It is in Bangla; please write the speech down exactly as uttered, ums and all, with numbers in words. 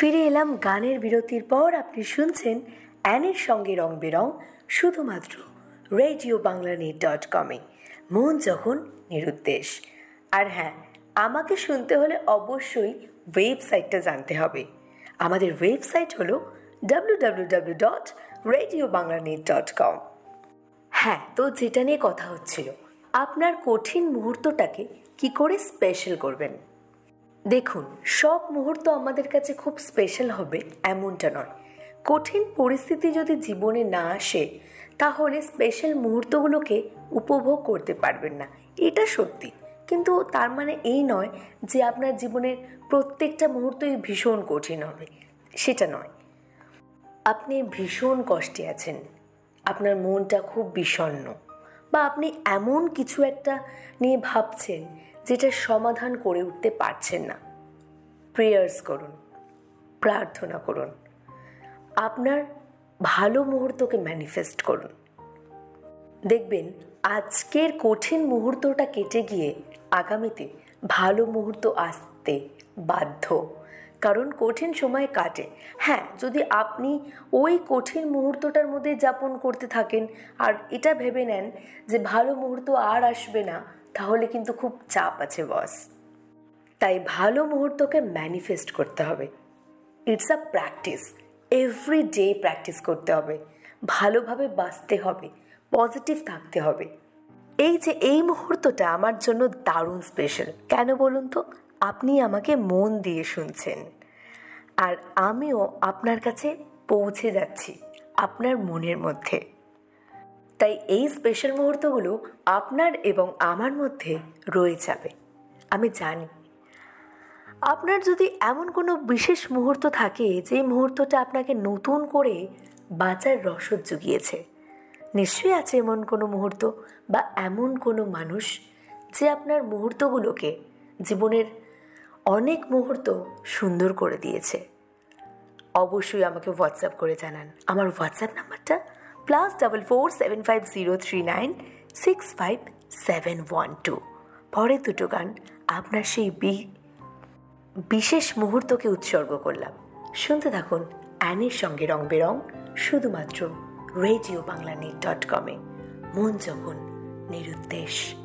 ফিরে এলাম গানের বিরতির পর। আপনি শুনছেন অ্যানির সঙ্গে রং বেরং, শুধুমাত্র রেডিও বাংলা নেট ডট কমে। মন যখন নিরুদ্দেশ। আর হ্যাঁ, আমাকে শুনতে হলে অবশ্যই ওয়েবসাইটটা জানতে হবে। আমাদের ওয়েবসাইট হলো W W W dot radio Bangla net dot com. হ্যাঁ, তো যেটা নিয়ে কথা হচ্ছিল, আপনার কঠিন মুহূর্তটাকে কি করে স্পেশাল করবেন। দেখুন, সব মুহূর্ত আমাদের কাছে খুব স্পেশাল হবে এমনটা নয়। কঠিন পরিস্থিতি যদি জীবনে না আসে, তাহলে স্পেশাল মুহূর্তগুলোকে উপভোগ করতে পারবেন না, এটা সত্যি। কিন্তু তার মানে এই নয় যে আপনার জীবনের প্রত্যেকটা মুহূর্তই ভীষণ কঠিন হবে, সেটা নয়। আপনি ভীষণ কষ্টে আছেন, আপনার মনটা খুব বিষণ্ণ, বা আপনি এমন কিছু একটা নিয়ে ভাবছেন যেটার সমাধান করে উঠতে পারছেন না। প্রেয়ার্স করুন, প্রার্থনা করুন, আপনার ভালো মুহূর্তকে ম্যানিফেস্ট করুন। দেখবেন আজকের কঠিন মুহূর্তটা কেটে গিয়ে আগামীতে ভালো মুহূর্ত আসতে বাধ্য। কারণ কঠিন সময় কাটে। হ্যাঁ, যদি আপনি ওই কঠিন মুহূর্তটার মধ্যে যাপন করতে থাকেন আর এটা ভেবে নেন যে ভালো মুহূর্ত আর আসবে না, তাহলে কিন্তু খুব চাপ আছে বস। তাই ভালো মুহূর্তকে ম্যানিফেস্ট করতে হবে। It's a practice, every day practice করতে হবে। ভালোভাবে বাঁচতে হবে, পজিটিভ থাকতে হবে। এই যে এই মুহূর্তটা আমার জন্য দারুণ স্পেশাল। কেন বলুন তো? আপনি আমাকে মন দিয়ে শুনছেন, আর আমিও আপনার কাছে পৌঁছে যাচ্ছি আপনার মনের মধ্যে। তাই এই স্পেশাল মুহূর্তগুলো আপনার এবং আমার মধ্যে রয়ে যাবে। আমি জানি আপনার যদি এমন কোনো বিশেষ মুহূর্ত থাকে যে মুহূর্তটা আপনাকে নতুন করে বাঁচার রসদ জুগিয়েছে, নিশ্চয়ই আছে এমন কোনো মুহূর্ত বা এমন কোনো মানুষ যে আপনার মুহূর্তগুলোকে, জীবনের অনেক মুহূর্ত সুন্দর করে দিয়েছে। অবশ্যই আমাকে হোয়াটসঅ্যাপ করে জানান। আমার হোয়াটসঅ্যাপ নাম্বারটা plus double four seven five zero three nine six five seven one two. পরে দুটো গান আপনার সেই বি বিশেষ মুহূর্তকে উৎসর্গ করলাম। শুনতে থাকুন অ্যানির সঙ্গে রং বেরং, শুধুমাত্র রেডিও বাংলা নেট ডট কমে। মন যখন নিরুদ্দেশ।